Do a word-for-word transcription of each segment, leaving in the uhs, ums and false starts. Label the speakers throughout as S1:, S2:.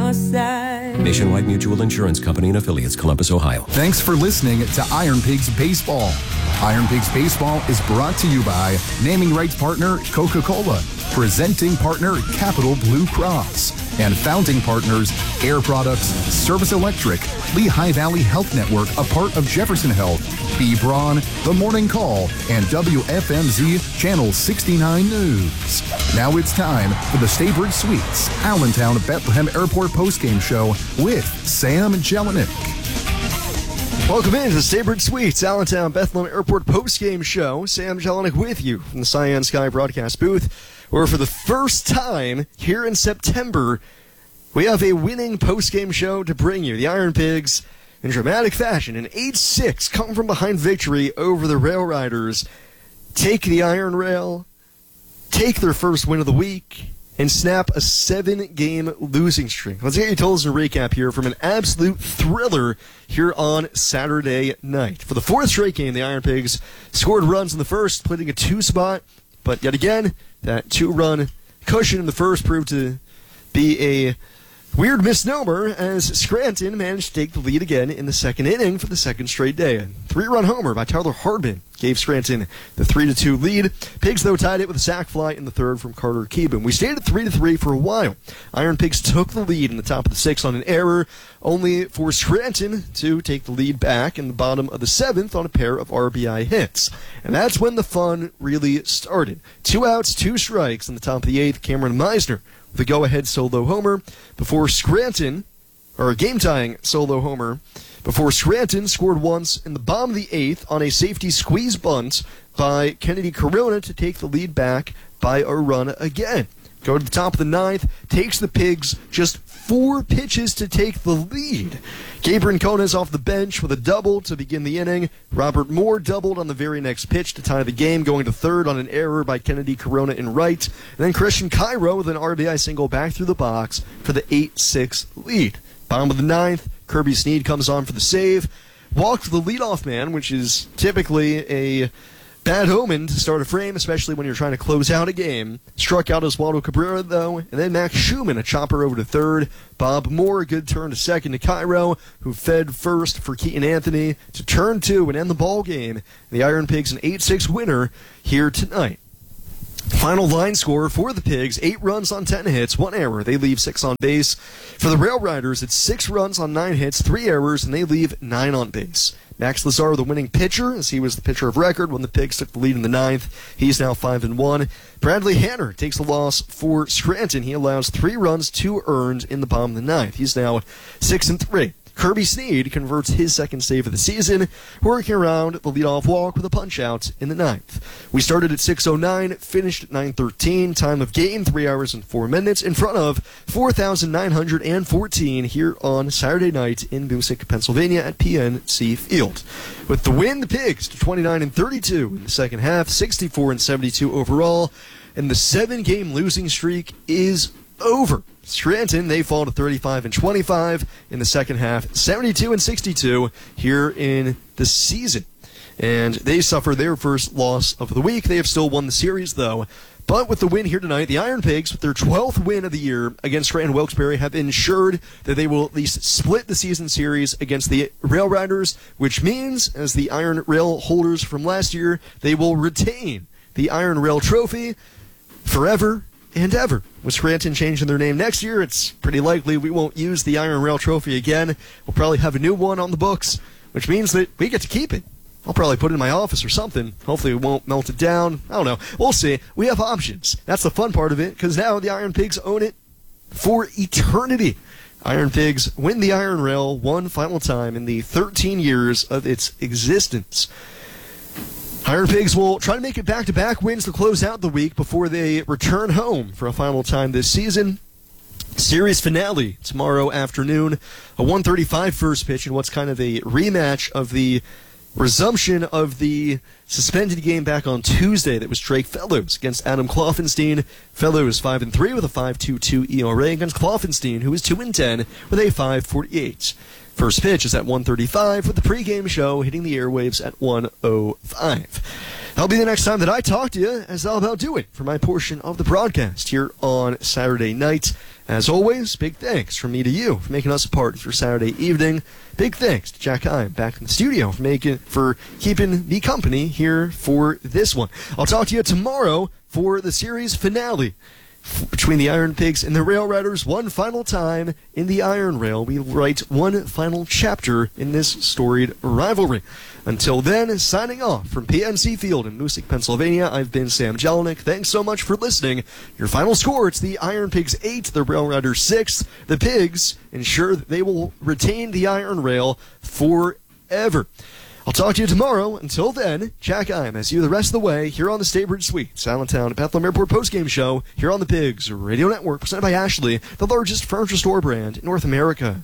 S1: my side.
S2: Nationwide Mutual Insurance Company and affiliates, Columbus, Ohio.
S3: Thanks for listening to Iron Pigs Baseball. Iron Pigs Baseball is brought to you by naming rights partner Coca-Cola, presenting partner Capital Blue Cross, and founding partners Air Products, Service Electric, Lehigh Valley Health Network, a part of Jefferson Health, B. Braun, The Morning Call, and W F M Z Channel sixty-nine News. Now it's time for the Staybridge Suites Allentown Bethlehem Airport postgame show with Sam Jelinek.
S4: Welcome in to the Staybridge Suites Allentown Bethlehem Airport postgame show. Sam Jelinek with you from the Cyan Sky broadcast booth, where for the first time here in September, we have a winning postgame show to bring you. The Iron Pigs, in dramatic fashion, an eight six come from behind victory over the Rail Riders, take the Iron Rail, take their first win of the week, and snap a seven-game losing streak. Let's get you told in a recap here from an absolute thriller here on Saturday night. For the fourth straight game, the Iron Pigs scored runs in the first, splitting a two spot, but yet again, that two-run cushion in the first proved to be a weird misnomer as Scranton managed to take the lead again in the second inning for the second straight day. A three-run homer by Tyler Hardman gave Scranton the three to two lead. Pigs, though, tied it with a sac fly in the third from Carter Keeben. We stayed at three to three for a while. Iron Pigs took the lead in the top of the sixth on an error, only for Scranton to take the lead back in the bottom of the seventh on a pair of R B I hits. And that's when the fun really started. Two outs, two strikes in the top of the eighth. Cameron Meisner with a go-ahead solo homer before Scranton, or a game-tying solo homer, before Scranton scored once in the bottom of the eighth on a safety squeeze bunt by Kennedy Corona to take the lead back by a run again. Go to the top of the ninth, takes the Pigs just four pitches to take the lead. Gabe Rincon is off the bench with a double to begin the inning. Robert Moore doubled on the very next pitch to tie the game, going to third on an error by Kennedy Corona in right. And then Christian Cairo with an R B I single back through the box for the eight six lead. Bottom of the ninth, Kirby Snead comes on for the save. Walked the leadoff man, which is typically a bad omen to start a frame, especially when you're trying to close out a game. Struck out Oswaldo Cabrera, though, and then Max Schumann, a chopper over to third. Bob Moore, a good turn to second to Cairo, who fed first for Keaton Anthony to turn two and end the ball game. The Iron Pigs, an eight six winner here tonight. Final line score for the Pigs, eight runs on ten hits, one error. They leave six on base. For the Rail Riders, it's six runs on nine hits, three errors, and they leave nine on base. Max Lazar, the winning pitcher, as he was the pitcher of record when the Pigs took the lead in the ninth. He's now five and one. Bradley Hanner takes the loss for Scranton. He allows three runs, two earned in the bottom of the ninth. He's now six and three. Kirby Snead converts his second save of the season, working around the leadoff walk with a punch-out in the ninth. We started at six oh nine, finished at nine thirteen. Time of game, three hours and four minutes, in front of four thousand nine hundred fourteen here on Saturday night in Moosic, Pennsylvania at P N C Field. With the win, the Pigs to twenty-nine and thirty-two in the second half, sixty-four and seventy-two overall, and the seven-game losing streak is over. Scranton, they fall to thirty-five and twenty-five in the second half, seventy-two and sixty-two here in the season. And they suffer their first loss of the week. They have still won the series, though. But with the win here tonight, the Iron Pigs, with their twelfth win of the year against Scranton Wilkes-Barre, have ensured that they will at least split the season series against the Rail Riders, which means, as the Iron Rail holders from last year, they will retain the Iron Rail Trophy forever and ever. With Scranton changing their name next year, it's pretty likely we won't use the Iron Rail Trophy again. We'll probably have a new one on the books, which means that we get to keep it. I'll probably put it in my office or something. Hopefully it won't melt it down. I don't know. We'll see. We have options. That's the fun part of it, because now the Iron Pigs own it for eternity. Iron Pigs win the Iron Rail one final time in the thirteen years of its existence. Iron Pigs will try to make it back-to-back wins to close out the week before they return home for a final time this season. Series finale tomorrow afternoon, a one thirty-five first pitch in what's kind of a rematch of the resumption of the suspended game back on Tuesday that was Drake Fellows against Adam Kloffenstein. Fellows five and three with a five two two E R A against Kloffenstein, who is two and ten with a five forty-eight. First pitch is at one thirty-five with the pregame show hitting the airwaves at one oh five. That'll be the next time that I talk to you, as I'll about do it for my portion of the broadcast here on Saturday night. As always, big thanks from me to you for making us a part of your Saturday evening. Big thanks to Jack Heim back in the studio for making for keeping me company here for this one. I'll talk to you tomorrow for the series finale between the Iron Pigs and the Rail Riders. One final time in the Iron Rail, we write one final chapter in this storied rivalry. Until then, signing off from P N C Field in Moosic, Pennsylvania, I've been Sam Jelinek. Thanks so much for listening. Your final score, it's the Iron Pigs eight, the Rail Riders six. The Pigs ensure that they will retain the Iron Rail forever. I'll talk to you tomorrow. Until then, Jack Heim has you the rest of the way here on the Staybridge Suites, Allentown Bethlehem Airport postgame show here on the Pigs Radio Network, presented by Ashley, the largest furniture store brand in North America.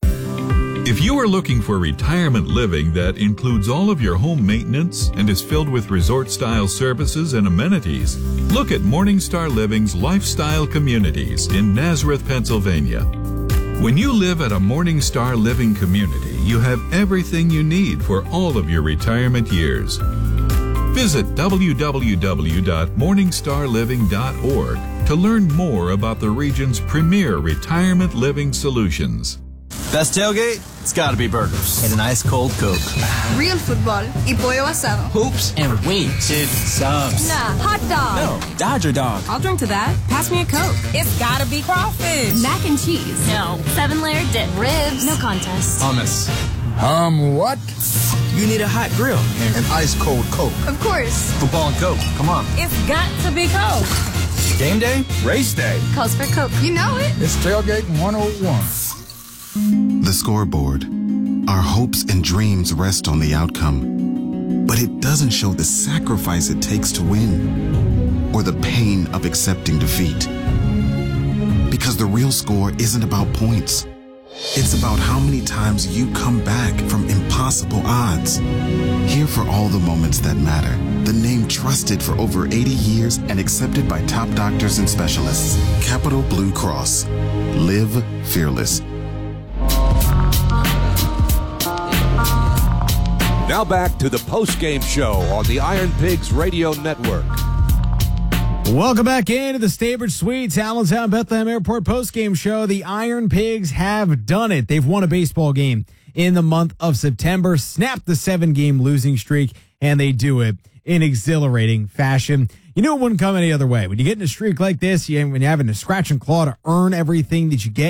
S1: If you are looking for retirement living that includes all of your home maintenance and is filled with resort-style services and amenities, look at Morningstar Living's Lifestyle Communities in Nazareth, Pennsylvania. When you live at a Morningstar Living community, you have everything you need for all of your retirement years. Visit w w w dot morningstar living dot org to learn more about the region's premier retirement living solutions.
S5: Best tailgate? It's gotta be burgers. And an ice cold Coke.
S6: Real football y pollo asado.
S5: Hoops and wings. Dude, subs.
S6: Nah, hot dog.
S5: No, Dodger dog.
S6: I'll drink to that. Pass me a Coke. It's gotta be crawfish. Mac and cheese.
S7: No. Seven layer dip.
S6: Ribs.
S7: No contest.
S5: Hummus.
S8: Um, what?
S5: You need a hot grill.
S8: And ice cold Coke.
S6: Of course.
S5: Football and Coke. Come on.
S6: It's got to be Coke.
S5: Game day? Race day.
S7: Calls for Coke.
S6: You know it.
S8: It's Tailgate one oh one.
S9: The scoreboard. Our hopes and dreams rest on the outcome, but it doesn't show the sacrifice it takes to win or the pain of accepting defeat. Because the real score isn't about points. It's about how many times you come back from impossible odds. Here for all the moments that matter. The name trusted for over eighty years and accepted by top doctors and specialists. Capital Blue Cross. Live fearless.
S10: Now back to the post-game show on the Iron Pigs Radio Network.
S11: Welcome back into the Staybridge Suites, Allentown Bethlehem Airport postgame show. The Iron Pigs have done it. They've won a baseball game in the month of September, snapped the seven-game losing streak, and they do it in exhilarating fashion. You knew it wouldn't come any other way. When you get in a streak like this, you, when you're having to scratch and claw to earn everything that you get,